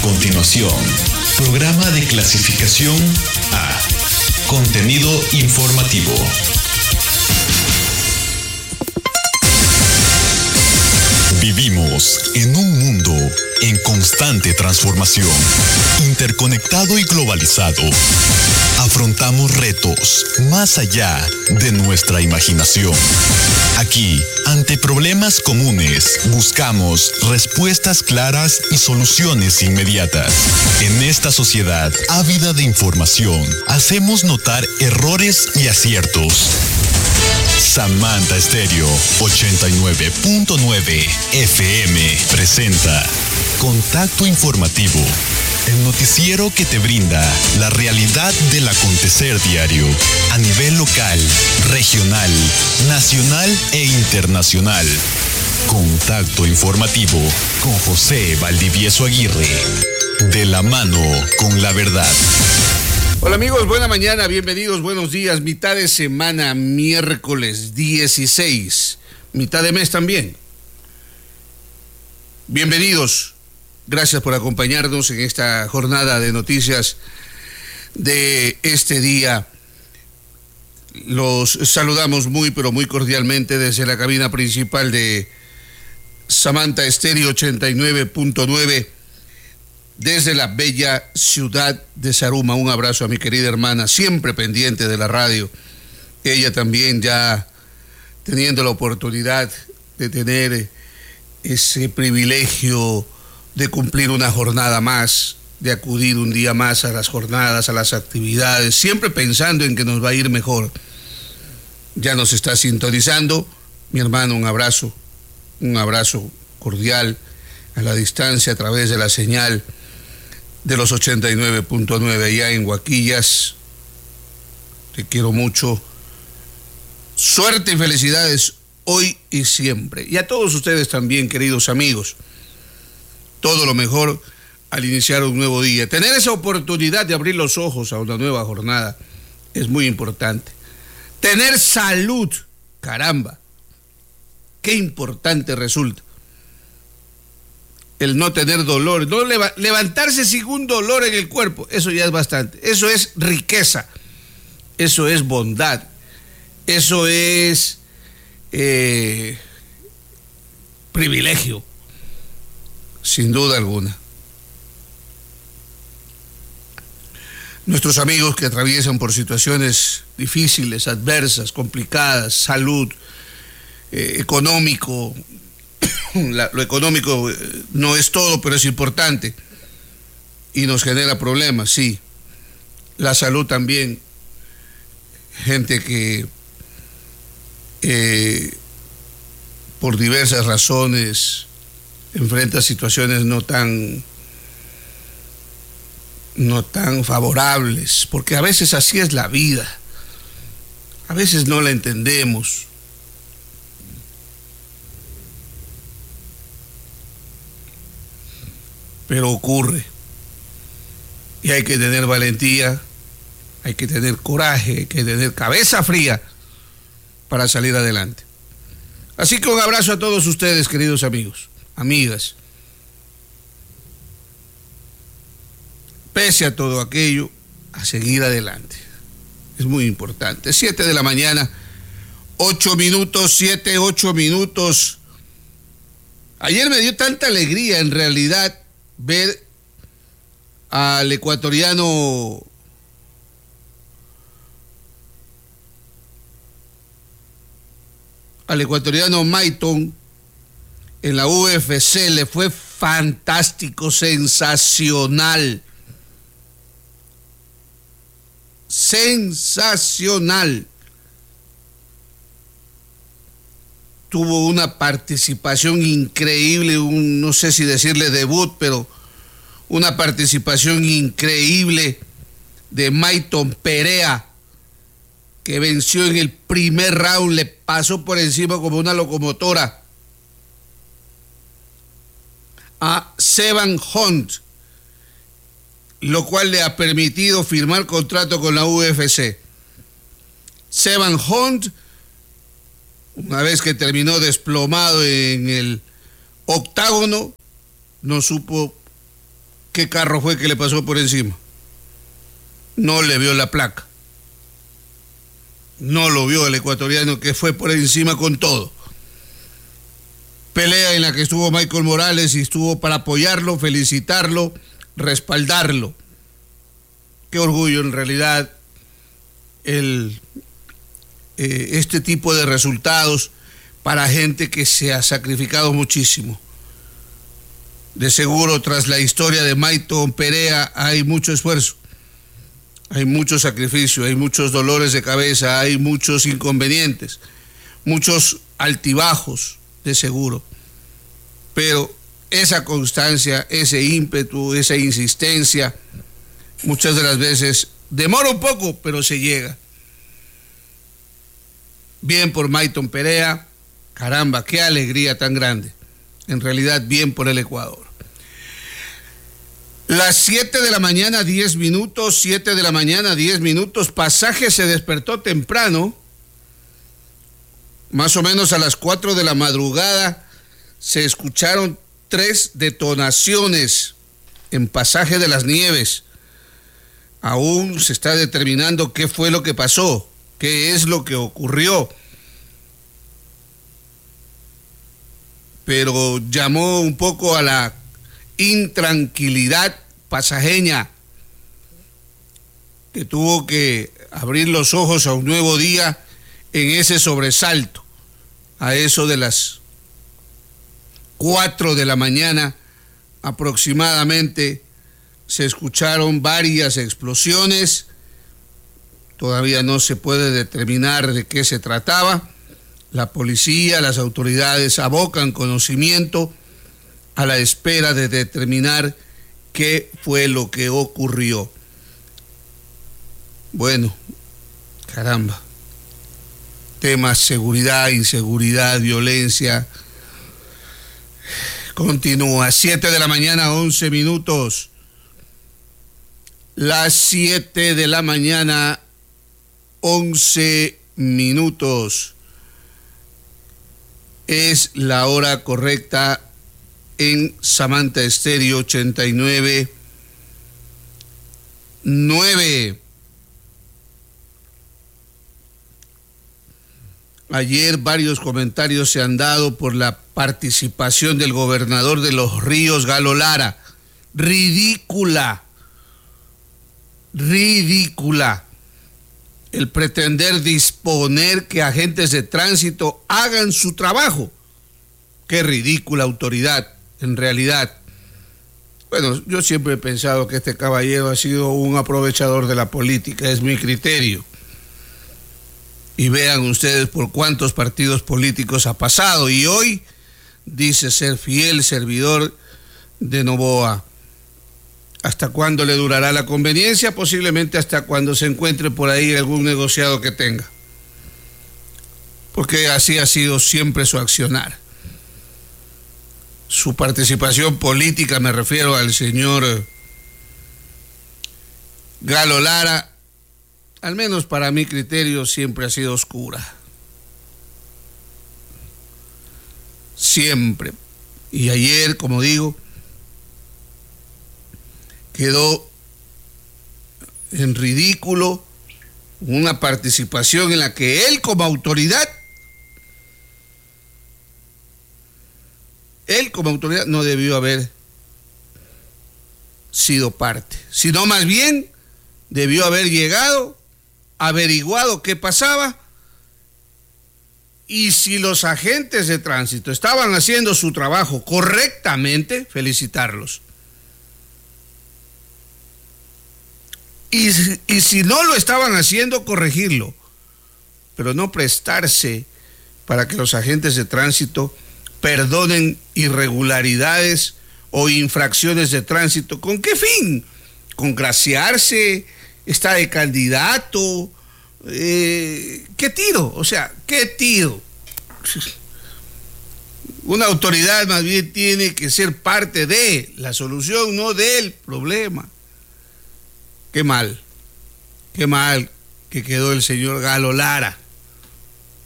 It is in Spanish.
continuación, programa de clasificación A. Contenido informativo. Vivimos en un mundo en constante transformación, interconectado y globalizado. Afrontamos retos más allá de nuestra imaginación. Aquí, ante problemas comunes, buscamos respuestas claras y soluciones inmediatas. En esta sociedad ávida de información, hacemos notar errores y aciertos. Samantha Estéreo 89.9 FM presenta Contacto Informativo, el noticiero que te brinda la realidad del acontecer diario a nivel local, regional, nacional e internacional. Contacto Informativo con José Valdivieso Aguirre, de la mano con la verdad. Hola amigos, buena mañana, bienvenidos, buenos días, mitad de semana, miércoles 16, mitad de mes también. Bienvenidos, gracias por acompañarnos en esta jornada de noticias de este día. Los saludamos muy pero muy cordialmente desde la cabina principal de Samantha Estéreo 89.9. Desde la bella ciudad de Zaruma. Un abrazo a mi querida hermana, siempre pendiente de la radio. Ella también ya teniendo la oportunidad de tener ese privilegio de cumplir una jornada más, de acudir un día más a las jornadas, a las actividades, siempre pensando en que nos va a ir mejor. Ya nos está sintonizando. Mi hermano, un abrazo cordial a la distancia a través de la señal de los 89.9 allá en Huaquillas. Te quiero mucho. Suerte y felicidades hoy y siempre. Y a todos ustedes también, queridos amigos. Todo lo mejor al iniciar un nuevo día. Tener esa oportunidad de abrir los ojos a una nueva jornada es muy importante. Tener salud, caramba. Qué importante resulta. El no tener dolor, no levantarse sin un dolor en el cuerpo, eso ya es bastante. Eso es riqueza, eso es bondad, eso es privilegio, sin duda alguna. Nuestros amigos que atraviesan por situaciones difíciles, adversas, complicadas, salud, económico. Lo económico no es todo, pero es importante y nos genera problemas, sí. La salud también. Gente que por diversas razones enfrenta situaciones no tan favorables, porque a veces así es la vida. A veces no la entendemos. Pero ocurre. Y hay que tener valentía, hay que tener coraje, hay que tener cabeza fría para salir adelante. Así que un abrazo a todos ustedes, queridos amigos, amigas. Pese a todo aquello, a seguir adelante. Es muy importante. 7 de la mañana, 8 minutos. Ayer me dio tanta alegría, en realidad, ver al ecuatoriano Maiton en la UFC. Le fue fantástico, sensacional. Tuvo una participación increíble, no sé si decirle debut, pero una participación increíble de Maiton Perea, que venció en el primer round, le pasó por encima como una locomotora a Sevan Hunt, lo cual le ha permitido firmar contrato con la UFC. Sevan Hunt, una vez que terminó desplomado en el octágono, no supo qué carro fue que le pasó por encima. No le vio la placa. No lo vio el ecuatoriano, que fue por encima con todo. Pelea en la que estuvo Michael Morales y estuvo para apoyarlo, felicitarlo, respaldarlo. Qué orgullo en realidad este tipo de resultados para gente que se ha sacrificado muchísimo. De seguro, tras la historia de Mayton Perea hay mucho esfuerzo, hay mucho sacrificio, hay muchos dolores de cabeza, hay muchos inconvenientes, muchos altibajos, de seguro. Pero esa constancia, ese ímpetu, esa insistencia, muchas de las veces demora un poco, pero se llega. Bien por Mayton Perea, caramba, qué alegría tan grande. En realidad, bien por el Ecuador. Las 7 de la mañana, 10 minutos, 7 de la mañana, 10 minutos. Pasaje se despertó temprano, más o menos a las 4 de la madrugada, se escucharon 3 detonaciones en Pasaje de las Nieves. Aún se está determinando qué fue lo que pasó, qué es lo que ocurrió. Pero llamó un poco a la intranquilidad pasajeña, que tuvo que abrir los ojos a un nuevo día en ese sobresalto. A eso de las 4 de la mañana aproximadamente se escucharon varias explosiones. Todavía no se puede determinar de qué se trataba. La policía, las autoridades abocan conocimiento a la espera de determinar qué fue lo que ocurrió. Bueno, caramba. Temas seguridad, inseguridad, violencia. Continúa. 7 de la mañana, 11 minutos. Las 7 de la mañana, 11 minutos. Es la hora correcta en Samantha Estéreo 89.9. Ayer varios comentarios se han dado por la participación del gobernador de Los Ríos, Galo Lara. Ridícula el pretender disponer que agentes de tránsito hagan su trabajo. Qué ridícula autoridad, en realidad. Bueno, yo siempre he pensado que este caballero ha sido un aprovechador de la política, es mi criterio. Y vean ustedes por cuántos partidos políticos ha pasado, y hoy dice ser fiel servidor de Noboa. ¿Hasta cuándo le durará la conveniencia? Posiblemente hasta cuando se encuentre por ahí algún negociado que tenga. Porque así ha sido siempre su accionar. Su participación política, me refiero al señor Galo Lara, al menos para mi criterio, siempre ha sido oscura. Siempre. Y ayer, como digo, quedó en ridículo una participación en la que él como autoridad no debió haber sido parte, sino más bien debió haber llegado, averiguado qué pasaba, y si los agentes de tránsito estaban haciendo su trabajo correctamente, felicitarlos. Y si no lo estaban haciendo, corregirlo, pero no prestarse para que los agentes de tránsito perdonen irregularidades o infracciones de tránsito. ¿Con qué fin? ¿Congraciarse? ¿Está de candidato? ¿Qué tiro? O sea, ¿qué tiro? Una autoridad más bien tiene que ser parte de la solución, no del problema. Qué mal que quedó el señor Galo Lara.